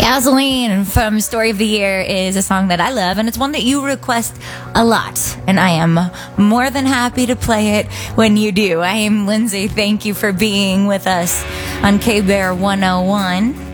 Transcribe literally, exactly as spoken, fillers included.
Gasoline from Story of the Year is a song that I love, and it's one that you request a lot, and I am more than happy to play it when you do. I am Lindsay. Thank you for being with us on K-Bear one oh one.